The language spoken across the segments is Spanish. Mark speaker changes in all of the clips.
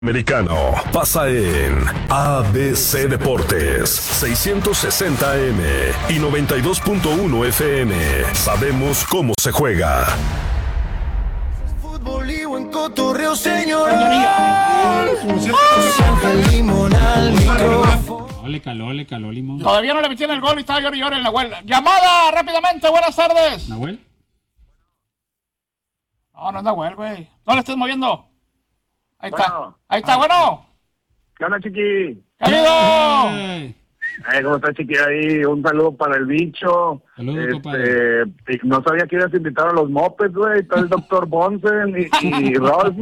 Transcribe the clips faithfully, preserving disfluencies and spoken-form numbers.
Speaker 1: Americano pasa en A B C Deportes seiscientos sesenta A M y noventa y dos punto uno F M. Sabemos cómo se juega.
Speaker 2: Fútbol y buen cotorreo, señor.
Speaker 3: Le caló, le caló limón.
Speaker 4: Todavía no le metieron el gol y estaba llorando y llorando en la huelga. Llamada rápidamente, buenas tardes.
Speaker 3: ¿Nahuel?
Speaker 4: No, no es Nahuel, güey. No le estés moviendo. Ahí está,
Speaker 5: Bueno.
Speaker 4: ahí está, bueno.
Speaker 5: ¿Qué onda, chiqui?
Speaker 4: ¡Querido!
Speaker 3: Hey.
Speaker 5: Eh, ¿Cómo estás, chiqui? Ahí un saludo para el bicho.
Speaker 3: Saludos,
Speaker 5: este,
Speaker 3: compadre.
Speaker 5: y no sabía que ibas a invitar a los mopeds, güey. Está el doctor Bonsen y, y Ross.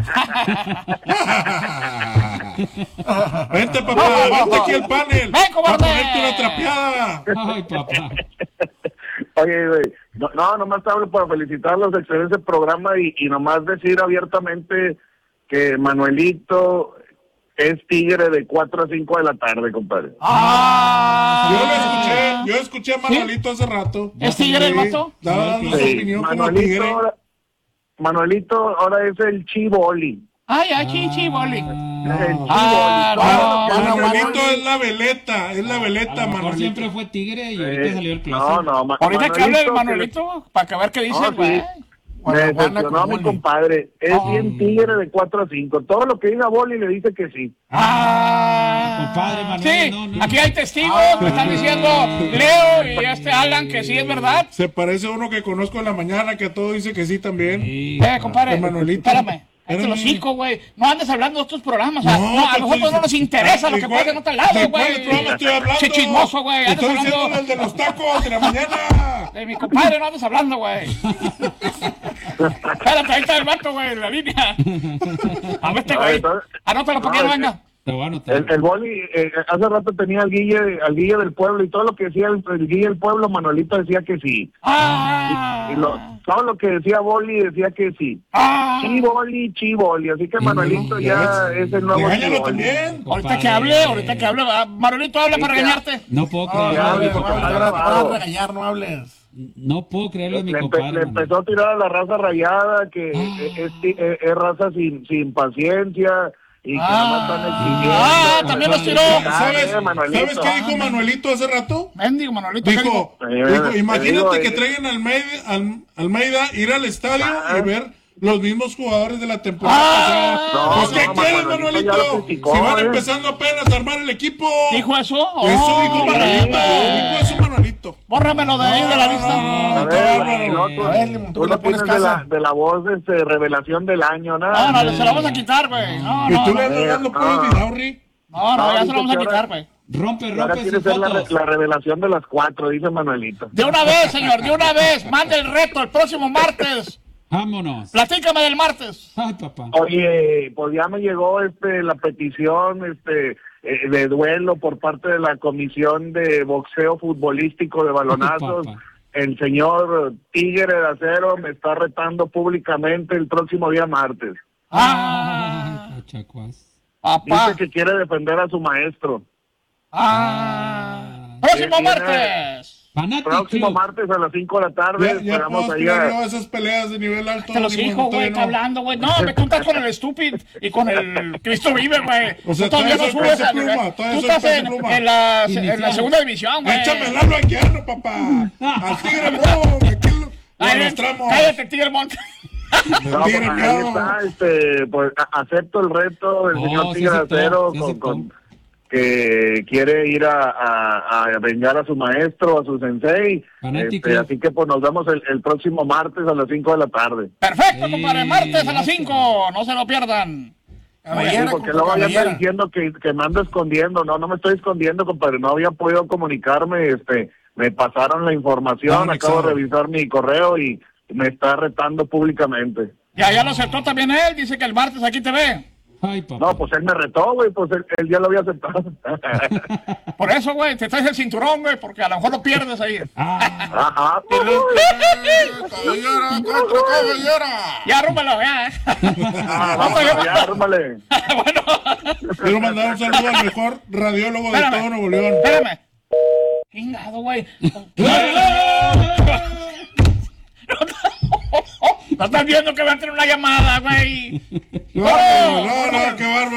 Speaker 6: Vente, papá, vente aquí al panel.
Speaker 4: ¡Ven, cobarde!
Speaker 6: Para ponerte una trapeada.
Speaker 3: Ay, papá.
Speaker 5: Oye, güey, no, no, nomás te hablo para felicitarlos, excelente programa y, y nomás decir abiertamente que Manuelito es tigre de cuatro a cinco de la tarde, compadre.
Speaker 4: ¡Ah!
Speaker 6: Yo lo escuché, yo escuché a Manuelito hace rato.
Speaker 4: ¿Es tigre el vato?
Speaker 6: Estaba dando su
Speaker 5: Sí,
Speaker 6: opinión como
Speaker 5: Manuelito,
Speaker 6: tigre.
Speaker 5: ahora, Manuelito ahora es el chiboli.
Speaker 4: ¡Ay, ay, chichi, boli!
Speaker 5: El
Speaker 4: Ah,
Speaker 5: chiboli.
Speaker 4: no,
Speaker 5: Todo lo que-
Speaker 6: Manuelito es la veleta, es la
Speaker 3: A
Speaker 6: veleta,
Speaker 3: lo mejor
Speaker 6: Manuelito.
Speaker 3: siempre fue tigre y ahorita
Speaker 5: Eh,
Speaker 3: salió el
Speaker 5: no,
Speaker 3: closet.
Speaker 5: no, Ma-
Speaker 4: Ahorita que hable el
Speaker 5: que-
Speaker 4: Manuelito, para que ver qué dice,
Speaker 5: No,
Speaker 4: güey.
Speaker 5: sí. Me decepcionó a mi compadre. Es
Speaker 4: Oh.
Speaker 5: bien tigre de cuatro a cinco. Todo lo que diga Boli le dice que sí.
Speaker 4: Ah,
Speaker 3: Compadre Manuel,
Speaker 4: sí,
Speaker 3: no, no.
Speaker 4: aquí hay testigos, me están diciendo Leo y este Alan que sí es verdad.
Speaker 6: Se parece a uno que conozco en la mañana que a todo dice que sí también.
Speaker 3: Sí.
Speaker 4: Eh, compadre,
Speaker 6: El Manuelito.
Speaker 4: espérame. Este
Speaker 6: Espérame.
Speaker 4: los hocico, güey. No andes hablando de estos programas. O sea,
Speaker 6: No,
Speaker 4: no, a
Speaker 6: pues,
Speaker 4: nosotros
Speaker 6: sí.
Speaker 4: no nos interesa lo
Speaker 6: ¿De
Speaker 4: que
Speaker 6: cuál-
Speaker 4: pasa en otro lado,
Speaker 6: ¿de
Speaker 4: güey.
Speaker 6: cuál programa estoy hablando?
Speaker 4: Che chismoso, güey. Andas
Speaker 6: Estoy diciendo
Speaker 4: hablando
Speaker 6: el de los tacos de la mañana.
Speaker 4: de mi compadre, no andes hablando, güey. Espérate, ahí está el vato, güey, en la línea. A ver, este
Speaker 5: No,
Speaker 4: güey.
Speaker 5: entonces-
Speaker 4: Anótalo para que
Speaker 5: no,
Speaker 4: no
Speaker 5: es-
Speaker 4: venga.
Speaker 3: Te voy a anotar.
Speaker 5: El, el Boli, eh, hace rato tenía al Guille, al Guille del pueblo y todo lo que decía el, el Guille del pueblo, Manuelito decía que sí.
Speaker 4: Ah.
Speaker 5: Y lo, todo lo que decía Boli decía que sí.
Speaker 4: Ah.
Speaker 5: Chiboli, chiboli. Así que Manuelito ya es el nuevo
Speaker 6: Regáñalo
Speaker 5: Chiboli.
Speaker 6: también.
Speaker 4: Ahorita que hable, ahorita que hable. va. Manuelito, habla para
Speaker 5: Sí, ya.
Speaker 4: regañarte.
Speaker 3: No puedo
Speaker 5: Ya,
Speaker 3: creerlo de mi
Speaker 5: porque está
Speaker 3: compadre.
Speaker 5: grabado.
Speaker 2: regañar, no hables.
Speaker 3: No puedo creerlo de mi
Speaker 5: Le, empe-
Speaker 3: compadre.
Speaker 5: le
Speaker 3: Manuel.
Speaker 5: empezó a tirar a la raza rayada, que
Speaker 3: Ah.
Speaker 5: es, es- es- es raza sin, sin paciencia y que nada más están exigiendo.
Speaker 4: Ah, también los tiró.
Speaker 6: ¿Sabes,
Speaker 5: Ah, Manuelito.
Speaker 6: ¿Sabes qué dijo Manuelito hace rato?
Speaker 4: Mendigo, Manuelito. ¿qué
Speaker 6: Dijo,
Speaker 5: dijo?
Speaker 6: dijo,
Speaker 5: Te
Speaker 6: imagínate
Speaker 5: digo,
Speaker 6: que
Speaker 5: eh.
Speaker 6: traigan al Almeida, al, Almeida ir al estadio
Speaker 5: Ah.
Speaker 6: y ver los mismos jugadores de la temporada
Speaker 4: Ah.
Speaker 6: pasada.
Speaker 5: No,
Speaker 6: pues, ¿qué
Speaker 5: no,
Speaker 6: quieres,
Speaker 5: Manuelito
Speaker 6: Manuelito?
Speaker 5: ya lo criticó,
Speaker 6: Si van
Speaker 5: eh.
Speaker 6: empezando apenas a armar el equipo.
Speaker 4: ¿Dijo eso?
Speaker 6: Eso
Speaker 4: Oh,
Speaker 6: dijo
Speaker 4: caramba.
Speaker 6: Manuelito. Dijo eso Manuelito.
Speaker 4: Bórramelo de ahí de la lista.
Speaker 5: A
Speaker 6: No,
Speaker 5: ver,
Speaker 6: no,
Speaker 5: güey,
Speaker 6: no,
Speaker 5: no,
Speaker 6: no.
Speaker 5: tú,
Speaker 2: A ver, Limón, tú
Speaker 5: tú
Speaker 2: le
Speaker 5: no
Speaker 2: pones
Speaker 5: tienes de la,
Speaker 2: casa.
Speaker 5: de la voz este, revelación del año, nada.
Speaker 4: No, no, se lo vamos a quitar, güey. No,
Speaker 6: Y
Speaker 4: no,
Speaker 6: tú
Speaker 4: no.
Speaker 6: le andas dando por
Speaker 5: Ah.
Speaker 6: el Vidaurri.
Speaker 4: No, no, ya se
Speaker 5: dice
Speaker 4: lo vamos a
Speaker 5: que
Speaker 4: quitar,
Speaker 5: ahora-
Speaker 4: güey.
Speaker 3: Rompe,
Speaker 5: Ahora
Speaker 3: rompe
Speaker 5: quiere
Speaker 3: sus
Speaker 5: ser la,
Speaker 3: fotos.
Speaker 5: la revelación de las cuatro, dice Manuelito.
Speaker 4: De una vez, señor, de una vez. Mande el reto el próximo martes.
Speaker 3: Vámonos.
Speaker 4: Platícame del martes.
Speaker 3: Ay, papá.
Speaker 5: Oye, pues ya me llegó este la petición este eh, de duelo por parte de la Comisión de Boxeo Futbolístico de Balonazos.
Speaker 3: Papá.
Speaker 5: El señor Tigre de Acero me está retando públicamente el próximo día martes.
Speaker 4: Ah,
Speaker 3: Ay, Cachacuás.
Speaker 4: papá.
Speaker 5: Dice que quiere defender a su maestro.
Speaker 4: Ah. Próximo
Speaker 5: Viene-
Speaker 4: martes.
Speaker 3: Fanático.
Speaker 5: Próximo martes a las cinco de la tarde.
Speaker 6: Ya, ya
Speaker 5: esperamos
Speaker 6: puedo
Speaker 5: ahí a-
Speaker 6: aspirar yo a esas peleas de nivel alto.
Speaker 4: Te los
Speaker 6: Limón,
Speaker 4: hijos, güey,
Speaker 6: todavía
Speaker 4: está
Speaker 6: no.
Speaker 4: hablando, güey. No, me tú estás con el estúpido y con el Cristo vive, güey.
Speaker 6: O sea,
Speaker 4: Tú todavía no
Speaker 6: todavía soy
Speaker 4: subes
Speaker 6: peso
Speaker 4: a
Speaker 6: pluma,
Speaker 4: nivel.
Speaker 6: todavía
Speaker 4: Tú
Speaker 6: soy
Speaker 4: estás
Speaker 6: peso
Speaker 4: en,
Speaker 6: pluma.
Speaker 4: en la, en la
Speaker 3: Inicial.
Speaker 4: segunda división, güey.
Speaker 6: Échame el Lalo Aguiano, papá. Al Tigre no, que aquí lo, lo
Speaker 4: Ay,
Speaker 6: arrastramos.
Speaker 4: cállate, Tigre Monte.
Speaker 6: El
Speaker 5: No,
Speaker 6: Tigre
Speaker 5: pues, ahí
Speaker 6: no.
Speaker 5: está, este, pues a- acepto el reto del
Speaker 3: Oh,
Speaker 5: señor
Speaker 3: sí
Speaker 5: Tigre de
Speaker 3: aceptó,
Speaker 5: Acero
Speaker 3: sí
Speaker 5: con,
Speaker 3: aceptó.
Speaker 5: con- que quiere ir a, a, a vengar a su maestro, a su sensei.
Speaker 3: Fanático.
Speaker 5: Este, así que pues nos vemos el, el próximo martes a las cinco de la tarde.
Speaker 4: Perfecto,
Speaker 3: Sí,
Speaker 4: compadre. Martes a las
Speaker 3: gracias.
Speaker 4: cinco. No se lo pierdan.
Speaker 5: Sí,
Speaker 2: Caballera,
Speaker 5: porque
Speaker 2: compa,
Speaker 5: luego ya está
Speaker 2: caballera.
Speaker 5: diciendo que, que me ando escondiendo. No, no me estoy escondiendo, compadre. No había podido comunicarme. Este, me pasaron la información.
Speaker 6: No,
Speaker 5: Acabo de
Speaker 6: Alexander.
Speaker 5: revisar mi correo y me está retando públicamente.
Speaker 4: Ya, ya lo aceptó también él. Dice que el martes aquí te ve.
Speaker 3: Ay, papá.
Speaker 5: No, pues él me retó, güey. Pues él, él ya lo había aceptado.
Speaker 4: Por eso, güey, te traes el cinturón, güey, porque a lo mejor lo pierdes ahí.
Speaker 3: Ah,
Speaker 5: Ajá, pues,
Speaker 2: Caballera, contra caballera.
Speaker 4: Ya, rúmbalo, ya.
Speaker 5: ah,
Speaker 4: Vamos,
Speaker 5: vamos,
Speaker 4: ya.
Speaker 5: ya, ármale.
Speaker 4: Bueno,
Speaker 6: Quiero mandar un saludo al mejor radiólogo de todo Nuevo León.
Speaker 4: espérame. Chingado, güey. ¿No estás viendo que va a tener una llamada, güey?
Speaker 2: No, no, no, qué bárbaro.